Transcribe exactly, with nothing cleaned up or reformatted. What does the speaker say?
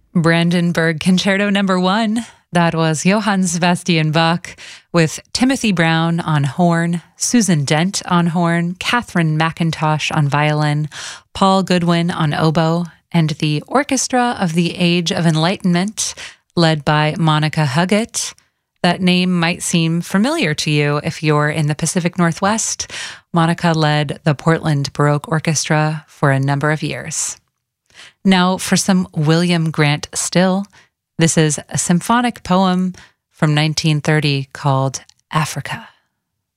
Brandenburg Concerto Number One. That was Johann Sebastian Bach with Timothy Brown on horn, Susan Dent on horn, Catherine McIntosh on violin, Paul Goodwin on oboe, and the Orchestra of the Age of Enlightenment, led by Monica Huggett. That name might seem familiar to you if you're in the Pacific Northwest. Monica led the Portland Baroque Orchestra for a number of years. Now for some William Grant Still. This is a symphonic poem from nineteen thirty called Africa.